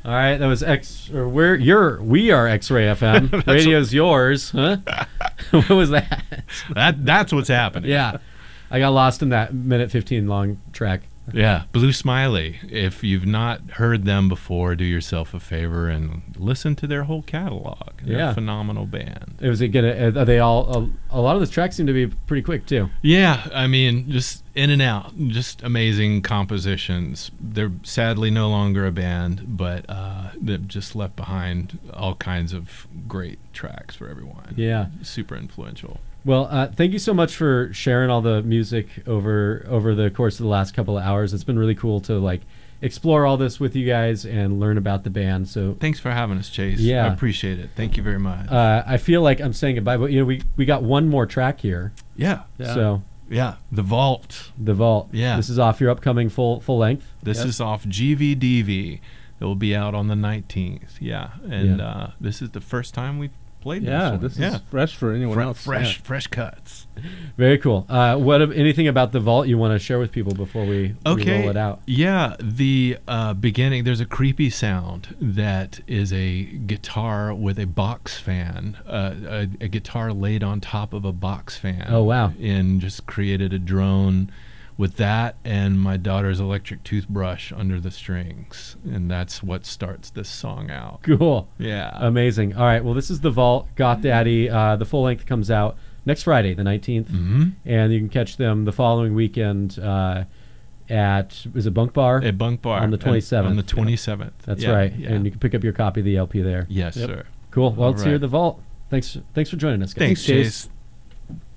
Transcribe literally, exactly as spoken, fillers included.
All right, that was X, or we're, you're, we are X-Ray F M. Radio's yours, huh? What was that? That That's what's happening. Yeah. I got lost in that minute fifteen long track. Yeah, Blue Smiley. If you've not heard them before, do yourself a favor and listen to their whole catalog. They're Yeah. a phenomenal band. It was gonna. Are they all? A, a lot of the tracks seem to be pretty quick too. Yeah, I mean, just in and out, just amazing compositions. They're sadly no longer a band, but uh, they've just left behind all kinds of great tracks for everyone. Yeah. Super influential. Well, uh, thank you so much for sharing all the music over over the course of the last couple of hours. It's been really cool to like explore all this with you guys and learn about the band. So Thanks for having us, Chase. Yeah. I appreciate it. Thank you very much. uh, I feel like I'm saying goodbye, but you know we we got one more track here. yeah. Yeah. So Yeah. The Vault. the Vault. Yeah. This is off your upcoming full full length. This Yep. is off G V D V. It will be out on the nineteenth. Yeah. And Yeah. Uh, this is the first time we've played Yeah, this one. this yeah. is fresh for anyone Fre- else. fresh, Yeah. fresh cuts. Very cool. Uh, what anything about the Vault you want to share with people before we, we Okay. roll it out? Yeah, the uh, beginning, there's a creepy sound that is a guitar with a box fan, uh, a, a guitar laid on top of a box fan. Oh, wow. And just created a drone with that and my daughter's electric toothbrush under the strings. And that's what starts this song out. Cool. Yeah. Amazing. All right. Well, this is the Vault. Goth Daddy. Uh, the full length comes out next Friday, the nineteenth, hmm and you can catch them the following weekend uh, at is it Bunk Bar? At Bunk Bar. On the twenty-seventh. On the twenty-seventh. That's Yeah, right. yeah. And you can pick up your copy of the L P there. Yes, Yep. sir. Cool. Well, All let's hear right. the Vault. Thanks. Thanks for joining us, guys. Thanks, Chase.